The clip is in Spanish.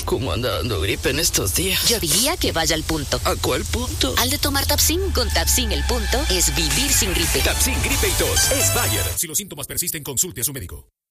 ¿Cómo anda dando gripe en estos días? Yo diría que vaya al punto. ¿A cuál punto? Al de tomar Tapsin. Con Tapsin el punto es vivir sin gripe. Tapsin Gripe y Tos es Bayer. Si los síntomas persisten, consulte a su médico.